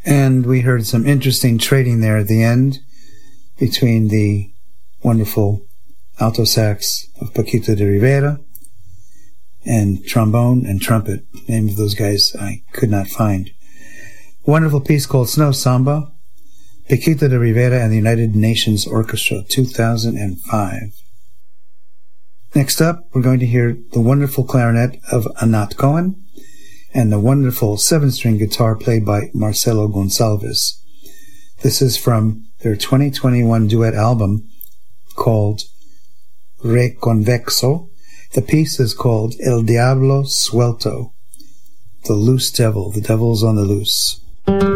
And we heard some interesting trading there at the end between the wonderful alto sax of Paquito de Rivera and trombone and trumpet. Name of those guys I could not find. A wonderful piece called Snow Samba, Paquito de Rivera and the United Nations Orchestra, 2005. Next up, we're going to hear the wonderful clarinet of Anat Cohen and the wonderful 7-string guitar played by Marcelo Gonçalves. This is from their 2021 duet album called Reconvexo. The piece is called El Diablo Suelto, the loose devil, the devil's on the loose.